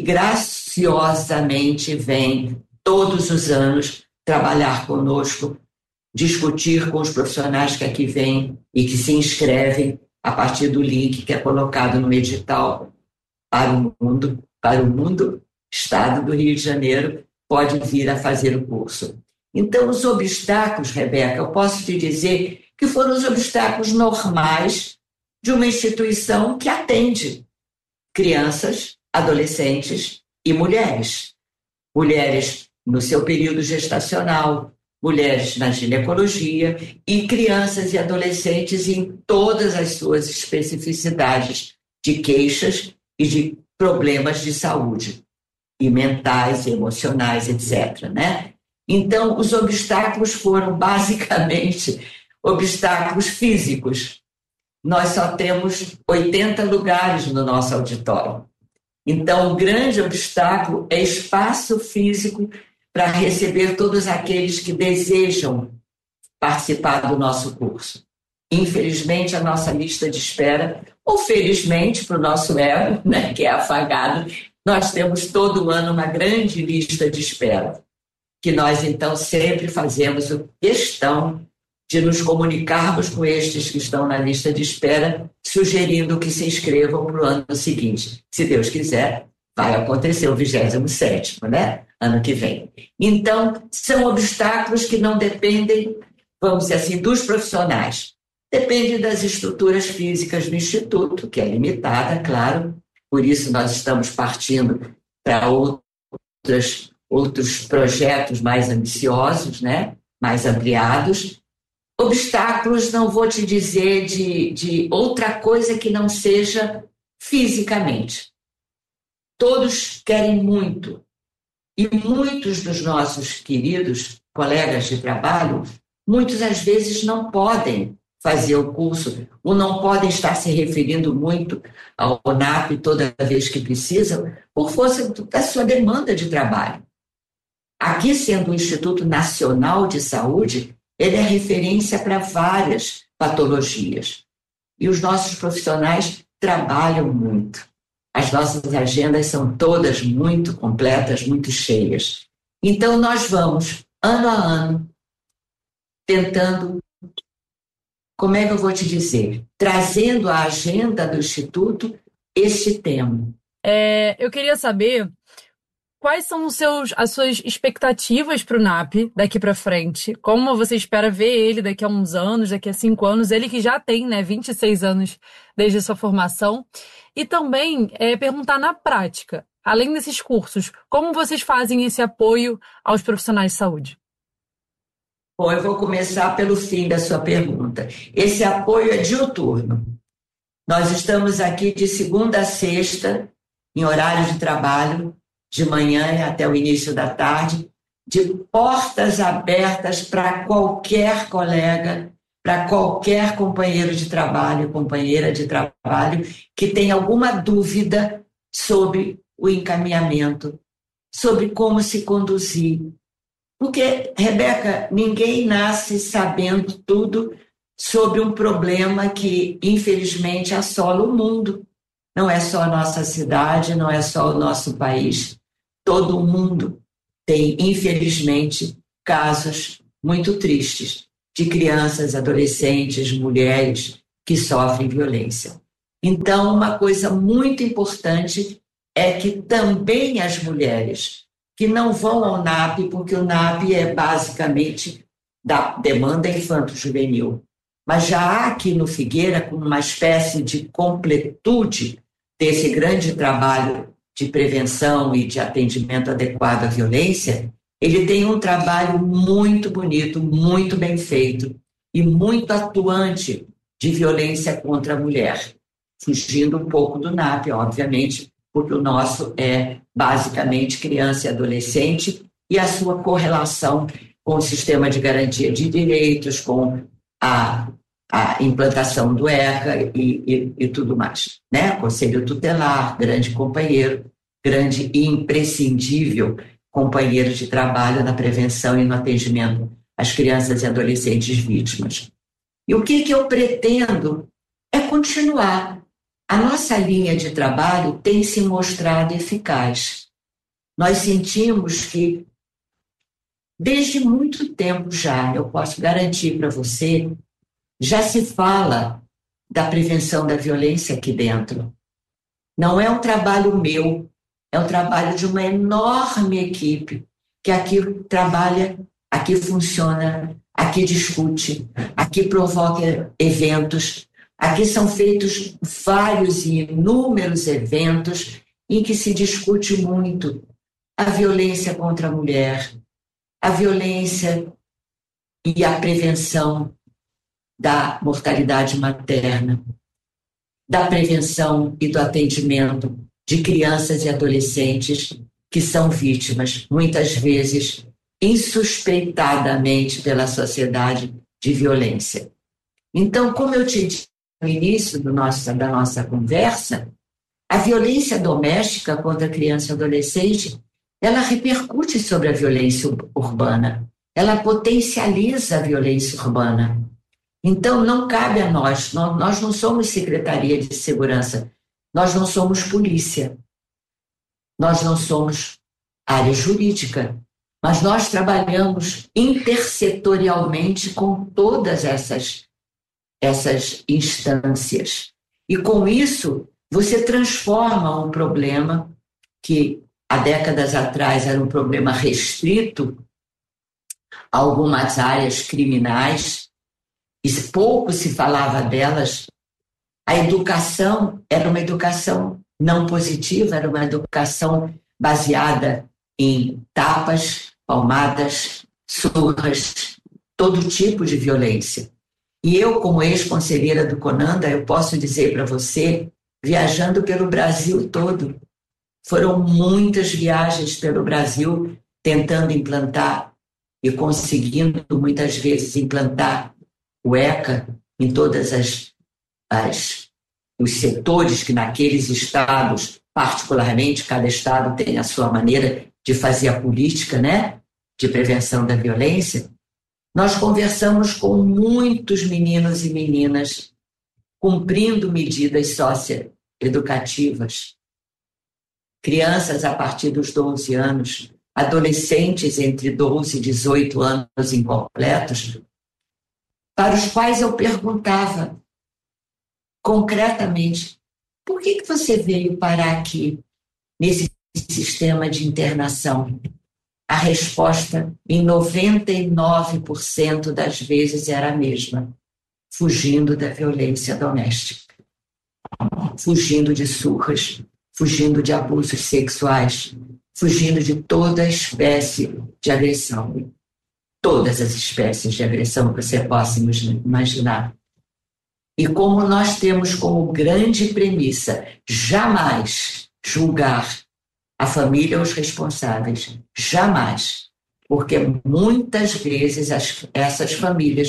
S5: graciosamente vêm todos os anos trabalhar conosco, discutir com os profissionais que aqui vêm e que se inscrevem a partir do link que é colocado no edital para o mundo, para o mundo, Estado do Rio de Janeiro, pode vir a fazer o curso. Então, os obstáculos, Rebeca, eu posso te dizer que foram os obstáculos normais de uma instituição que atende crianças, adolescentes e mulheres. Mulheres no seu período gestacional, mulheres na ginecologia e crianças e adolescentes em todas as suas especificidades de queixas e de problemas de saúde, e mentais, e emocionais, etcétera, né? Então, os obstáculos foram basicamente obstáculos físicos. Nós só temos oitenta lugares no nosso auditório. Então, o grande obstáculo é espaço físico para receber todos aqueles que desejam participar do nosso curso. Infelizmente, a nossa lista de espera, ou felizmente para o nosso ego, né, que é afagado, nós temos todo ano uma grande lista de espera, que nós, então, sempre fazemos questão de nos comunicarmos com estes que estão na lista de espera, sugerindo que se inscrevam para o ano seguinte. Se Deus quiser, vai acontecer o vigésimo sétimo, né? Ano que vem. Então, são obstáculos que não dependem, vamos dizer assim, dos profissionais. Depende das estruturas físicas do Instituto, que é limitada, claro. Por isso, nós estamos partindo para outras, outros projetos mais ambiciosos, né? Mais ampliados. Obstáculos, não vou te dizer de, de outra coisa que não seja fisicamente. Todos querem muito. E muitos dos nossos queridos colegas de trabalho, muitos às vezes não podem fazer o curso, ou não podem estar se referindo muito ao O N A P toda vez que precisam, por força da sua demanda de trabalho. Aqui, sendo o Instituto Nacional de Saúde, ele é referência para várias patologias. E os nossos profissionais trabalham muito. As nossas agendas são todas muito completas, muito cheias. Então, nós vamos, ano a ano, tentando, como é que eu vou te dizer, trazendo à agenda do Instituto esse tema.
S4: É, eu queria saber quais são os seus, as suas expectativas para o N A P daqui para frente, como você espera ver ele daqui a uns anos, daqui a cinco anos, ele que já tem, né, vinte e seis anos desde a sua formação, e também é, perguntar na prática, além desses cursos, como vocês fazem esse apoio aos profissionais de saúde?
S5: Bom, eu vou começar pelo fim da sua pergunta. Esse apoio é diuturno. Nós estamos aqui de segunda a sexta, em horário de trabalho, de manhã e até o início da tarde, de portas abertas para qualquer colega para qualquer companheiro de trabalho, companheira de trabalho, que tenha alguma dúvida sobre o encaminhamento, sobre como se conduzir. Porque, Rebeca, ninguém nasce sabendo tudo sobre um problema que, infelizmente, assola o mundo. Não é só a nossa cidade, não é só o nosso país. Todo mundo tem, infelizmente, casos muito tristes de crianças, adolescentes, mulheres que sofrem violência. Então, uma coisa muito importante é que também as mulheres que não vão ao N A P, porque o N A P é basicamente da demanda infanto-juvenil, mas já há aqui no Figueira, com uma espécie de completude desse grande trabalho de prevenção e de atendimento adequado à violência, ele tem um trabalho muito bonito, muito bem feito e muito atuante de violência contra a mulher, fugindo um pouco do N A P, obviamente, porque o nosso é basicamente criança e adolescente e a sua correlação com o sistema de garantia de direitos, com a, a implantação do ECA e, e, e tudo mais, né? Conselho tutelar, grande companheiro, grande e imprescindível companheiro de trabalho na prevenção e no atendimento às crianças e adolescentes vítimas. E o que, que eu pretendo é continuar. A nossa linha de trabalho tem se mostrado eficaz. Nós sentimos que, desde muito tempo já, eu posso garantir para você, já se fala da prevenção da violência aqui dentro. Não é um trabalho meu, é um trabalho de uma enorme equipe que aqui trabalha, aqui funciona, aqui discute, aqui provoca eventos. Aqui são feitos vários e inúmeros eventos em que se discute muito a violência contra a mulher, a violência e a prevenção da mortalidade materna, da prevenção e do atendimento de crianças e adolescentes que são vítimas, muitas vezes insuspeitadamente pela sociedade, de violência. Então, como eu te disse no início do nosso, da nossa conversa, a violência doméstica contra criança e adolescente, ela repercute sobre a violência urbana, ela potencializa a violência urbana. Então, não cabe a nós, nós não somos Secretaria de Segurança, nós não somos polícia, nós não somos área jurídica, mas nós trabalhamos intersetorialmente com todas essas, essas instâncias. E com isso, você transforma um problema que há décadas atrás era um problema restrito a algumas áreas criminais, e pouco se falava delas. A educação era uma educação não positiva, era uma educação baseada em tapas, palmadas, surras, todo tipo de violência. E eu, como ex-conselheira do CONANDA, eu posso dizer para você, viajando pelo Brasil todo, foram muitas viagens pelo Brasil tentando implantar e conseguindo muitas vezes implantar o ECA em todas as, as os setores que naqueles estados, particularmente, cada estado tem a sua maneira de fazer a política, né, de prevenção da violência. Nós conversamos com muitos meninos e meninas cumprindo medidas socioeducativas, crianças a partir dos doze anos, adolescentes entre doze e dezoito anos incompletos, para os quais eu perguntava concretamente, por que que você veio parar aqui nesse sistema de internação? A resposta, em noventa e nove por cento das vezes, era a mesma: fugindo da violência doméstica, fugindo de surras, fugindo de abusos sexuais, fugindo de toda espécie de agressão. Todas as espécies de agressão que você possa imaginar. E como nós temos como grande premissa jamais julgar a família ou os responsáveis, jamais, porque muitas vezes as, essas famílias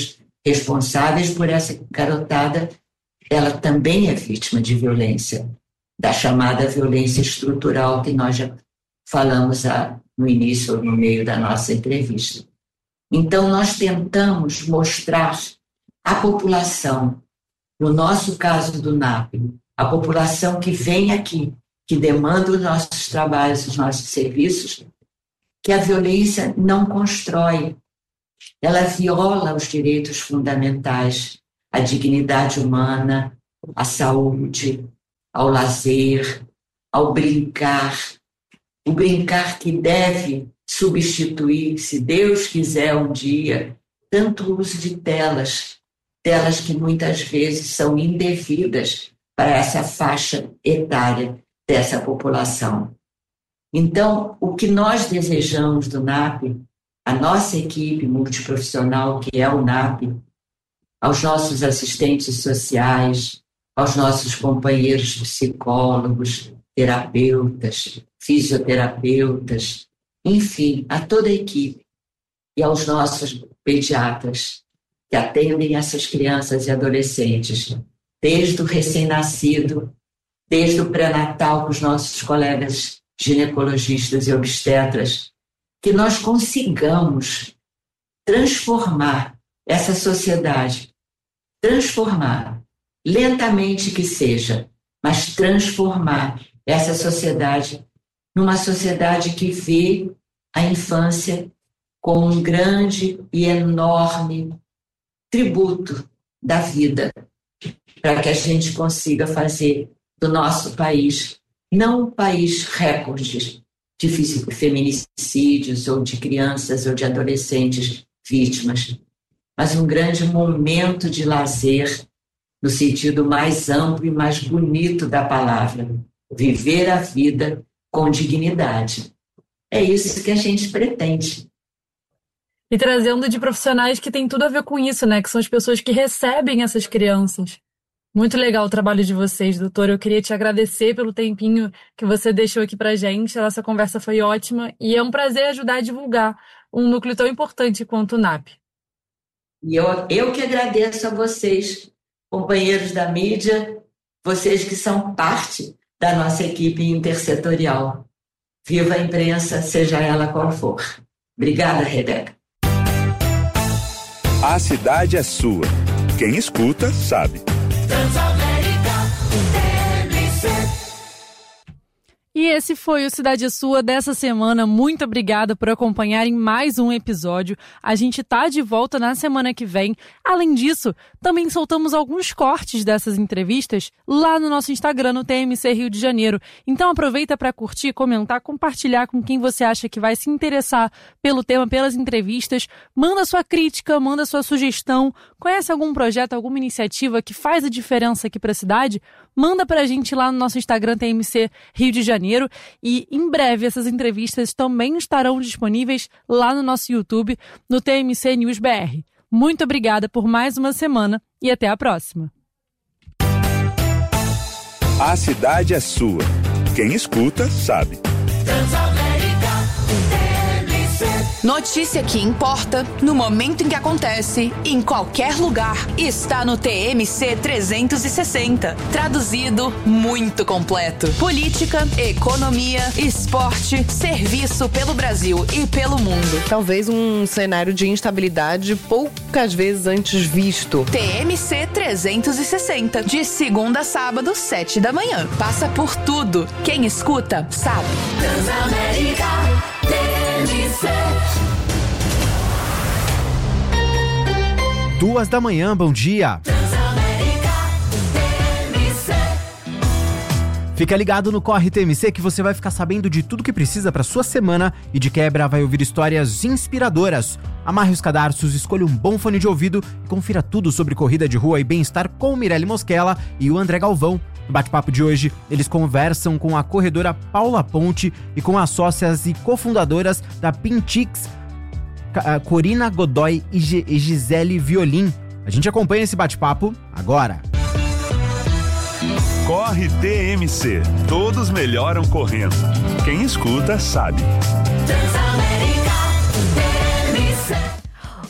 S5: responsáveis por essa garotada, ela também é vítima de violência, da chamada violência estrutural que nós já falamos a, no início ou no meio da nossa entrevista. Então, nós tentamos mostrar à população, no nosso caso do N A P, a população que vem aqui, que demanda os nossos trabalhos, os nossos serviços, que a violência não constrói, ela viola os direitos fundamentais, a dignidade humana, a saúde, ao lazer, ao brincar, o brincar que deve substituir, se Deus quiser um dia, tanto o uso de telas, telas que muitas vezes são indevidas para essa faixa etária dessa população. Então, o que nós desejamos do N A P, a nossa equipe multiprofissional, que é o N A P, aos nossos assistentes sociais, aos nossos companheiros psicólogos, terapeutas, fisioterapeutas, enfim, a toda a equipe, e aos nossos pediatras que atendem essas crianças e adolescentes, desde o recém-nascido, desde o pré-natal com os nossos colegas ginecologistas e obstetras, que nós consigamos transformar essa sociedade, transformar, lentamente que seja, mas transformar essa sociedade numa sociedade que vê a infância como um grande e enorme tributo da vida, para que a gente consiga fazer do nosso país não um país recorde de feminicídios ou de crianças ou de adolescentes vítimas, mas um grande momento de lazer no sentido mais amplo e mais bonito da palavra, viver a vida com dignidade. É isso que a gente pretende.
S4: E trazendo de profissionais que tem tudo a ver com isso, né? Que são as pessoas que recebem essas crianças. Muito legal o trabalho de vocês, doutor. Eu queria te agradecer pelo tempinho que você deixou aqui pra gente. A nossa conversa foi ótima e é um prazer ajudar a divulgar um núcleo tão importante quanto o N A P.
S5: E eu, eu que agradeço a vocês, companheiros da mídia, vocês que são parte da nossa equipe intersetorial. Viva a imprensa, seja ela qual for. Obrigada, Rebeca.
S3: A cidade é sua. Quem escuta, sabe.
S4: E esse foi o Cidade é Sua dessa semana. Muito obrigada por acompanharem mais um episódio. A gente tá de volta na semana que vem. Além disso, também soltamos alguns cortes dessas entrevistas lá no nosso Instagram, no T M C Rio de Janeiro. Então aproveita para curtir, comentar, compartilhar com quem você acha que vai se interessar pelo tema, pelas entrevistas. Manda sua crítica, manda sua sugestão. Conhece algum projeto, alguma iniciativa que faz a diferença aqui para a cidade? Manda pra gente lá no nosso Instagram, T M C Rio de Janeiro. E em breve essas entrevistas também estarão disponíveis lá no nosso YouTube, no T M C News B R. Muito obrigada por mais uma semana e até a próxima.
S3: A cidade é sua. Quem escuta, sabe.
S6: Notícia que importa, no momento em que acontece, em qualquer lugar, está no T M C trezentos e sessenta. Traduzido, muito completo. Política, economia, esporte, serviço pelo Brasil e pelo mundo.
S7: Talvez um cenário de instabilidade poucas vezes antes visto.
S6: T M C trezentos e sessenta, de segunda a sábado, sete da manhã. Passa por tudo. Quem escuta, sabe. Transamérica, T M C.
S8: Duas da manhã, bom dia. Fica ligado no Corre T M C que você vai ficar sabendo de tudo que precisa para sua semana e de quebra vai ouvir histórias inspiradoras. Amarre os cadarços, escolha um bom fone de ouvido e confira tudo sobre corrida de rua e bem-estar com o Mirelle Mosquela e o André Galvão. No bate-papo de hoje, eles conversam com a corredora Paula Ponte e com as sócias e cofundadoras da Pintix, Corina Godoy e Gisele Violim. A gente acompanha esse bate-papo agora.
S3: Corre T M C. Todos melhoram correndo. Quem escuta, sabe.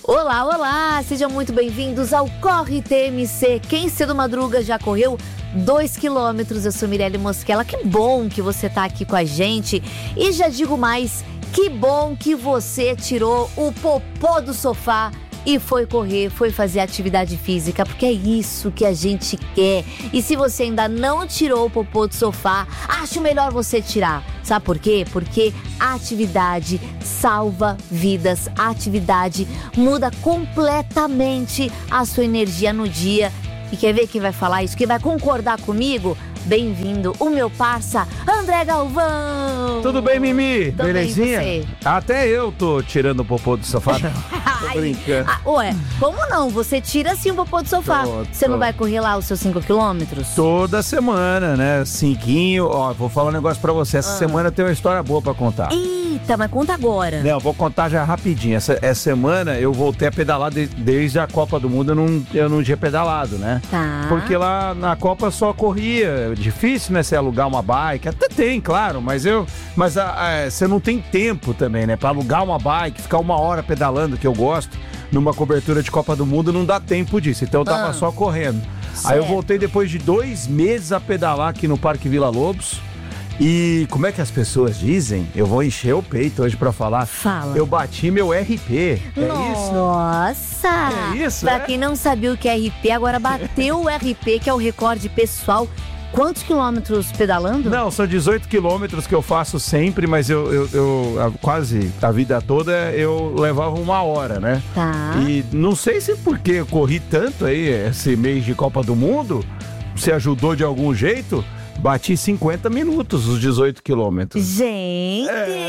S9: Olá, olá! Sejam muito bem-vindos ao Corre T M C. Quem cedo madruga já correu dois quilômetros. Eu sou Mirelle Mosquela. Que bom que você tá aqui com a gente. E já digo mais, que bom que você tirou o popô do sofá e foi correr, foi fazer atividade física, porque é isso que a gente quer. E se você ainda não tirou o popô do sofá, acho melhor você tirar. Sabe por quê? Porque a atividade salva vidas, a atividade muda completamente a sua energia no dia. E quer ver quem vai falar isso? Quem vai concordar comigo? Bem-vindo, o meu parça, André Galvão!
S10: Tudo bem, Mimi?
S9: Tô
S10: Belezinha?
S9: bem, você?
S10: Até eu tô tirando o popô do sofá. Tô brincando.
S9: Ah, ué, como não? Você tira sim o popô do sofá.
S10: Tô,
S9: Você
S10: tô.
S9: não vai correr lá os seus cinco quilômetros?
S10: Toda semana, né? Cinquinho. Ó, vou falar um negócio pra você. Essa
S9: Ah.
S10: semana tem uma história boa pra contar.
S9: Eita, mas conta agora.
S10: Não, vou contar já rapidinho. Essa, essa semana eu voltei a pedalar de- desde a Copa do Mundo. Eu não, eu não tinha pedalado, né?
S9: Tá.
S10: Porque lá na Copa só corria. Difícil, né? Você alugar uma bike. Até tem, claro, mas eu. Mas a- a- você não tem tempo também, né? Pra alugar uma bike, ficar uma hora pedalando, que eu gosto, numa cobertura de Copa do Mundo, não dá tempo disso. Então eu tava
S9: Ah.
S10: só correndo. Aí eu
S9: Certo.
S10: voltei depois de dois meses a pedalar aqui no Parque Vila Lobos. E como é que as pessoas dizem? Eu vou encher o peito hoje pra falar.
S9: Fala.
S10: Eu bati meu R P. É isso?
S9: Nossa!
S10: É isso,
S9: Pra
S10: é?
S9: quem não sabia o que é R P, agora bateu o R P, que é o recorde pessoal. Quantos quilômetros pedalando?
S10: Não, são dezoito quilômetros que eu faço sempre, mas eu, eu, eu a- quase a vida toda eu levava uma hora, né?
S9: Tá.
S10: E não sei se porque eu corri tanto aí esse mês de Copa do Mundo, se ajudou de algum jeito, bati cinquenta minutos os dezoito quilômetros.
S9: Gente!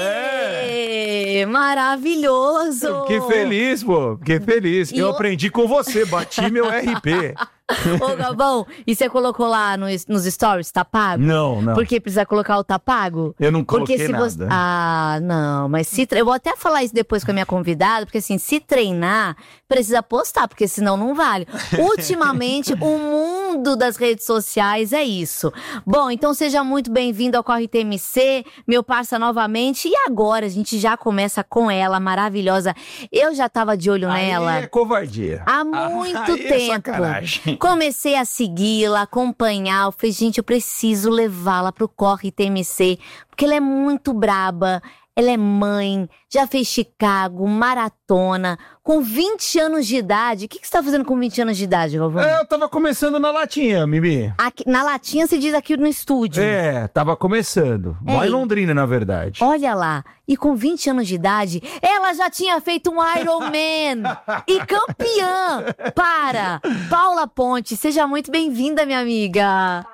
S9: Maravilhoso!
S10: Fiquei feliz, pô. Fiquei feliz.
S9: E
S10: eu
S9: o-
S10: aprendi com você, bati meu R P.
S9: Ô, Galvão, e você colocou lá no- nos stories, tá pago?
S10: Não, não.
S9: Porque precisa colocar o tá pago?
S10: Eu não coloquei
S9: Porque se
S10: nada.
S9: você... Ah, não, mas se tre... eu vou até falar isso depois com a minha convidada, porque assim, se treinar, precisa postar, porque senão não vale. Ultimamente, o mundo das redes sociais é isso. Bom, então seja muito bem-vindo ao Corre T M C, meu parça novamente, e agora a gente já começa com ela, maravilhosa. Eu já tava de olho
S10: Aí
S9: nela
S10: é covardia.
S9: há muito
S10: Aí é
S9: tempo.
S10: sacanagem.
S9: Comecei a segui-la, acompanhar. Eu falei, gente, eu preciso levá-la pro Corre T M C, porque ela é muito braba. Ela é mãe, já fez Chicago, maratona, com vinte anos de idade. O que, que você tá fazendo com vinte anos de idade, Galvão?
S10: É, eu tava começando na latinha, Mimi.
S9: Aqui- na latinha se diz aqui no estúdio.
S10: É, tava começando.
S9: Ei.
S10: Lá em Londrina, na verdade.
S9: Olha lá, e com vinte anos de idade, ela já tinha feito um Ironman e campeã. Para! Paula Ponte, seja muito bem-vinda, minha amiga.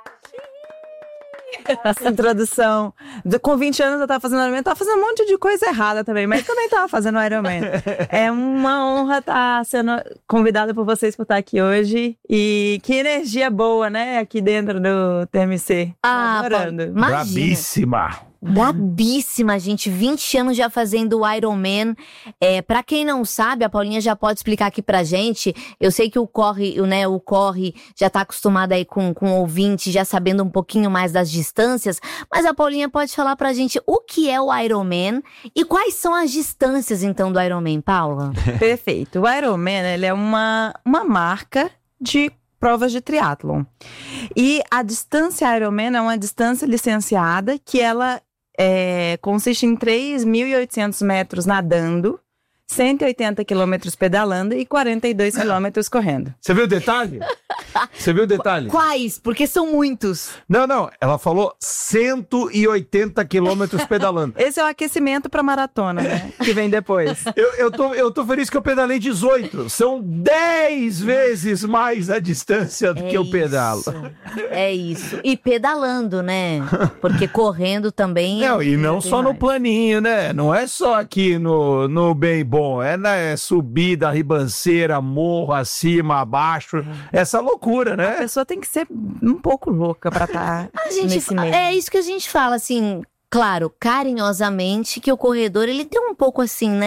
S11: Essa introdução. De- Com vinte anos eu tava fazendo Ironman, tava fazendo um monte de coisa errada também, mas também tava fazendo Ironman. É uma honra estar sendo convidada por vocês por estar aqui hoje. E que energia boa, né? Aqui dentro do T M C.
S9: Ah,
S11: adorando.
S9: Imagina.
S10: Brabíssima.
S9: Brabíssima, gente. vinte anos já fazendo o Ironman. É, pra quem não sabe, a Paulinha já pode explicar aqui pra gente. Eu sei que o Corre, o, né, o Corre já tá acostumado aí com, com o ouvinte, já sabendo um pouquinho mais das distâncias. Mas a Paulinha pode falar pra gente o que é o Ironman e quais são as distâncias, então, do Ironman, Paula?
S11: Perfeito. O Ironman, ele é uma, uma marca de provas de triatlon. E a distância Ironman é uma distância licenciada que ela é, consiste em três mil e oitocentos metros nadando, cento e oitenta quilômetros pedalando e quarenta e dois quilômetros correndo.
S10: Você viu o detalhe? Você viu o detalhe?
S9: Quais? Porque são muitos.
S10: Não, não. Ela falou cento e oitenta quilômetros pedalando.
S11: Esse é o aquecimento para maratona, né? Que vem depois.
S10: Eu, eu, tô, eu tô feliz que eu pedalei dezoito. São dez vezes mais a distância do
S9: É
S10: que eu
S9: isso.
S10: pedalo.
S9: É isso. E pedalando, né? Porque correndo também.
S10: Não, e não
S9: tem
S10: só no
S9: mais.
S10: planinho, né? Não é só aqui no, no bem bom. É na é subida, ribanceira, morro, acima, abaixo. Essa loucura,
S11: A
S10: né?
S11: pessoa tem que ser um pouco louca para estar
S9: A gente,
S11: nesse
S9: fa-
S11: meio.
S9: é isso que a gente fala, assim, claro, carinhosamente, que o corredor, ele tem um pouco assim, né,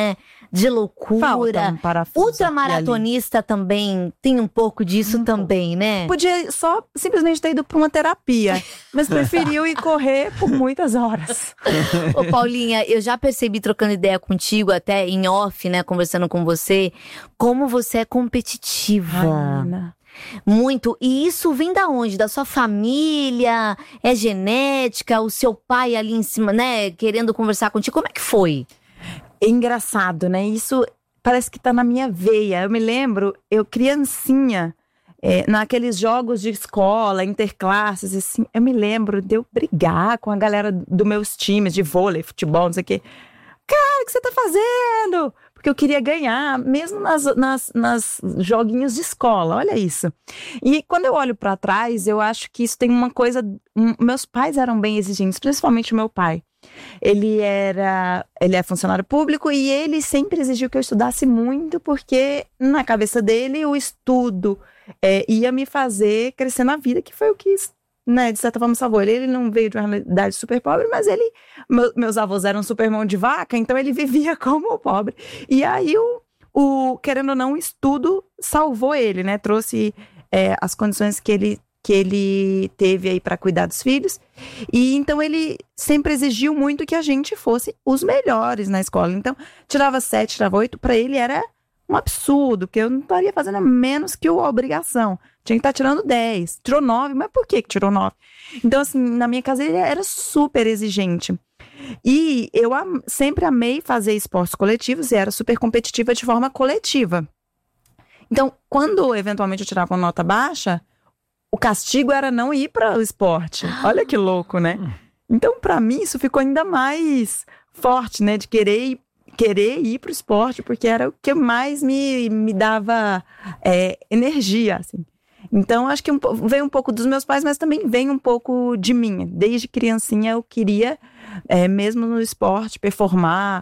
S9: de loucura.
S11: Falta um parafuso
S9: Ultramaratonista também tem um pouco disso
S11: um
S9: também, né?
S11: Podia só simplesmente ter ido para uma terapia, mas preferiu ir correr por muitas horas.
S9: Ô Paulinha, eu já percebi trocando ideia contigo, até em off, né, conversando com você, como você é competitiva.
S11: Ai, Ana.
S9: Muito. E isso vem da onde? Da sua família? É genética? O seu pai ali em cima, né, querendo conversar contigo? Como é que foi?
S11: É engraçado, né? Isso parece que tá na minha veia. Eu me lembro, eu criancinha, é, naqueles jogos de escola, interclasses, assim, eu me lembro de eu brigar com a galera dos meus times de vôlei, futebol, não sei o quê. Cara, o que você tá fazendo? Porque eu queria ganhar, mesmo nas, nas, nas joguinhos de escola, olha isso. E quando eu olho pra trás, eu acho que isso tem uma coisa... Um, meus pais eram bem exigentes, principalmente o meu pai. Ele era, ele é funcionário público e ele sempre exigiu que eu estudasse muito, porque na cabeça dele o estudo é, ia me fazer crescer na vida, que foi o que, né, de certa forma salvou ele. Ele não veio de uma realidade super pobre, mas ele, meu, meus avós eram super mão de vaca, então ele vivia como pobre. E aí, o, o, querendo ou não, o estudo salvou ele, né, trouxe é, as condições que ele que ele teve aí para cuidar dos filhos. E então ele sempre exigiu muito que a gente fosse os melhores na escola. Então, tirava sete, tirava oito, para ele era um absurdo, porque eu não estaria fazendo menos que a obrigação. Tinha que estar tirando dez. Tirou nove, mas por que que tirou nove? Então, assim, na minha casa ele era super exigente. E eu am- sempre amei fazer esportes coletivos e era super competitiva de forma coletiva. Então, quando eventualmente eu tirava uma nota baixa, o castigo era não ir para o esporte. Olha que louco, né? Então, para mim, isso ficou ainda mais forte, né? De querer, querer ir para o esporte, porque era o que mais me, me dava é, energia, assim. Então, acho que um, veio um pouco dos meus pais, mas também vem um pouco de mim. Desde criancinha, eu queria, é, mesmo no esporte, performar,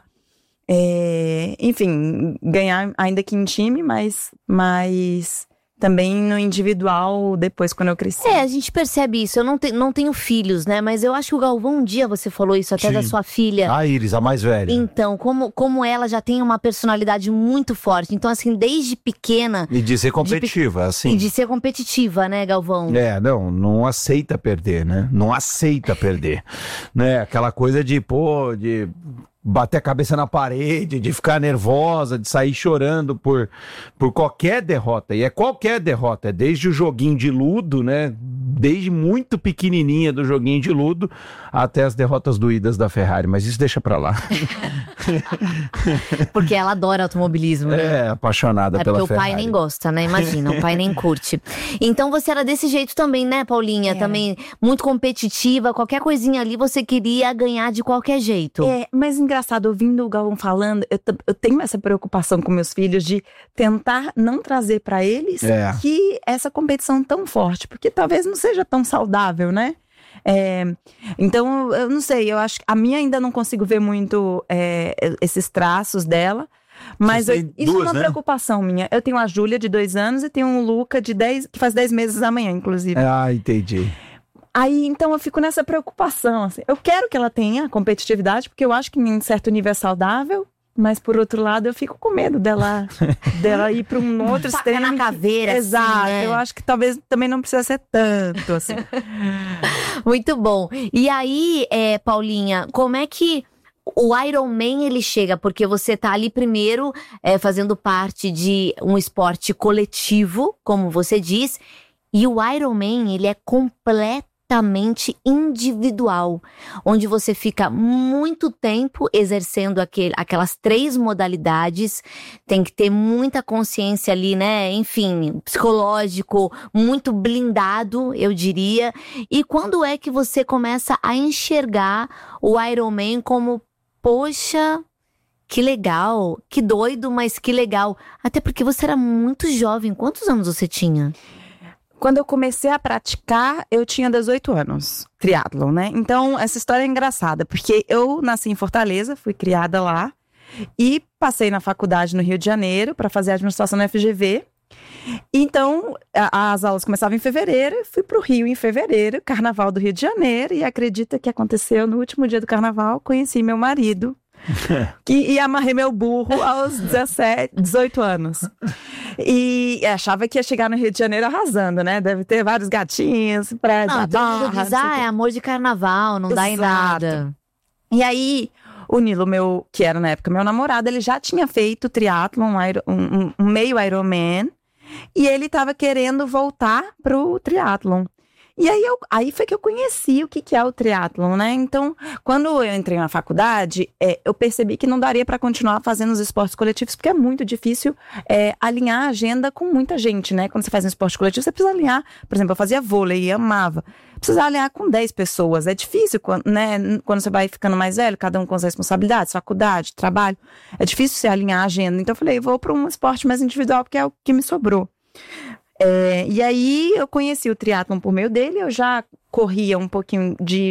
S11: é, enfim, ganhar, ainda que em time, mas... mas também no individual, depois, quando eu cresci.
S9: É, a gente percebe isso. Eu não, te, não tenho filhos, né? Mas eu acho que o Galvão, um dia você falou isso até
S10: Sim.
S9: da sua filha.
S10: A Iris, a mais velha.
S9: Então, como, como ela já tem uma personalidade muito forte. Então, assim, desde pequena...
S10: E de ser competitiva,
S9: de,
S10: assim.
S9: E de ser competitiva, né, Galvão?
S10: É, não, não aceita perder, né? Não aceita perder. Né? Aquela coisa de, pô, de... bater a cabeça na parede, de ficar nervosa, de sair chorando por, por qualquer derrota. E é qualquer derrota, é desde o joguinho de ludo, né? Desde muito pequenininha do joguinho de ludo até as derrotas doídas da Ferrari. Mas isso deixa pra lá.
S9: Porque ela adora automobilismo, né?
S10: É, apaixonada
S9: é
S10: pela
S9: porque
S10: Ferrari.
S9: o pai nem gosta, né? Imagina, o pai nem curte. Então você era desse jeito também, né, Paulinha?
S11: É.
S9: Também muito competitiva, qualquer coisinha ali você queria ganhar de qualquer jeito.
S11: É, mas engraçado, ouvindo o Galvão falando, eu, t- eu tenho essa preocupação com meus filhos de tentar não trazer pra eles
S10: É.
S11: que essa competição tão forte, porque talvez não seja tão saudável, né? É, então, eu não sei, eu acho que a minha ainda não consigo ver muito é, esses traços dela, mas
S10: Você
S11: eu-
S10: tem
S11: isso é
S10: duas,
S11: uma
S10: né?
S11: preocupação minha. Eu tenho a Júlia de dois anos e tenho o Luca de dez, que faz dez meses amanhã, inclusive.
S10: Ah, entendi.
S11: Aí, então, eu fico nessa preocupação, assim. Eu quero que ela tenha competitividade, porque eu acho que em certo nível é saudável, mas, por outro lado, eu fico com medo dela, dela ir para um outro
S9: Taca
S11: extremo.
S9: na caveira,
S11: Exato.
S9: assim, né?
S11: Eu acho que talvez também não precisa ser tanto, assim.
S9: Muito bom. E aí, é, Paulinha, como é que o Ironman ele chega? Porque você tá ali primeiro é, fazendo parte de um esporte coletivo, como você diz, e o Ironman ele é completamente individual, onde você fica muito tempo exercendo aquele, aquelas três modalidades, tem que ter muita consciência ali, né? Enfim, psicológico, muito blindado, eu diria. E quando é que você começa a enxergar o Ironman como, poxa, que legal, que doido, mas que legal. Até porque você era muito jovem. Quantos anos você tinha?
S11: Quando eu comecei a praticar, eu tinha dezoito anos, triatlon, né? Então, essa história é engraçada, porque eu nasci em Fortaleza, fui criada lá, e passei na faculdade no Rio de Janeiro para fazer administração na F G V. Então, a, as aulas começavam em fevereiro, eu fui para o Rio em fevereiro, Carnaval do Rio de Janeiro, e acredita que aconteceu no último dia do Carnaval, conheci meu marido que, e amarrei meu burro aos dezessete, dezoito anos. E achava que ia chegar no Rio de Janeiro arrasando, né? Deve ter vários gatinhos, praia
S9: Não,
S11: da
S9: todo mundo
S11: Barra.
S9: diz,
S11: não sei o
S9: ah,
S11: quê.
S9: é amor de carnaval, não dá em
S11: Exato.
S9: nada.
S11: E aí, o Nilo, meu, que era na época meu namorado, ele já tinha feito triatlon, um, aero- um, um- um meio Ironman, e ele tava querendo voltar pro triatlon. E aí, eu, aí foi que eu conheci o que, que é o triatlon, né? Então, quando eu entrei na faculdade, é, eu percebi que não daria para continuar fazendo os esportes coletivos, porque é muito difícil é, alinhar a agenda com muita gente, né? Quando você faz um esporte coletivo, você precisa alinhar. Por exemplo, eu fazia vôlei e amava. Precisa alinhar com dez pessoas. É difícil, quando, né? Quando você vai ficando mais velho, cada um com as responsabilidades, faculdade, trabalho. É difícil você alinhar a agenda. Então, eu falei, vou para um esporte mais individual, porque é o que me sobrou. É, e aí eu conheci o triatlon por meio dele, eu já corria um pouquinho de